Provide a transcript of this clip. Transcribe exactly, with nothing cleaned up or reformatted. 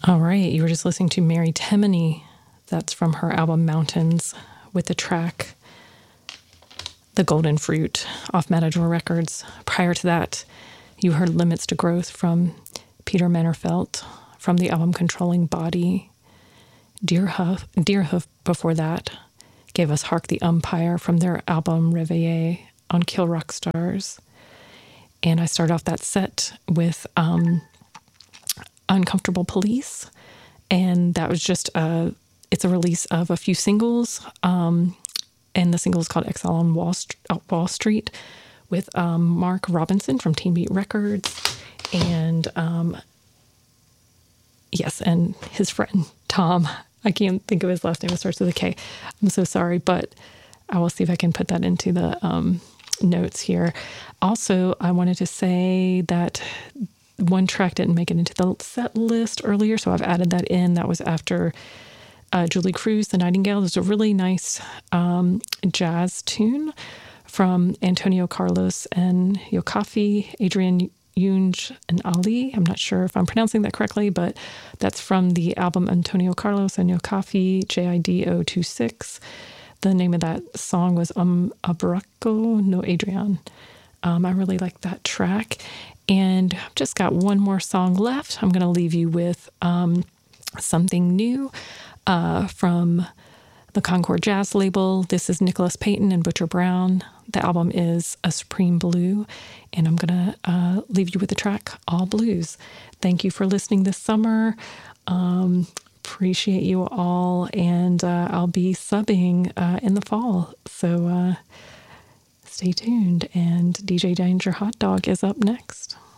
All right, you were just listening to Mary Timony. That's from her album Mountains, with the track The Golden Fruit off Matador Records. Prior to that, you heard Limits to Growth from Peter Mannerfelt from the album Controlling Body. Deerhoof, Deerhoof before that gave us Hark the Umpire from their album Reveille on Kill Rock Stars. And I started off that set with um, Uncomfortable Police, and that was just a, it's a release of a few singles, um, and the single is called Exile on Wall, St- uh, Wall Street with um, Mark Robinson from Teen Beat Records, and um, yes, and his friend Tom. I can't think of his last name. It starts with a K. I'm so sorry, but I will see if I can put that into the um, notes here. Also, I wanted to say that one track didn't make it into the set list earlier, so I've added that in. That was after uh, Julie Cruz, The Nightingale. There's a really nice um, jazz tune from Antonio Carlos and Yokafi, Adrian Yunj and Ali. I'm not sure if I'm pronouncing that correctly, but that's from the album Antonio Carlos and Yokafi, J I D zero two six. The name of that song was Um Abraco No Adrian. Um, I really like that track. And I've just got one more song left. I'm going to leave you with um, something new uh, from the Concord Jazz label. This is Nicholas Payton and Butcher Brown. The album is A Supreme Blue, and I'm going to uh, leave you with the track All Blues. Thank you for listening this summer. Um, appreciate you all, and uh, I'll be subbing uh, in the fall. So uh, stay tuned, and D J Danger Hot Dog is up next.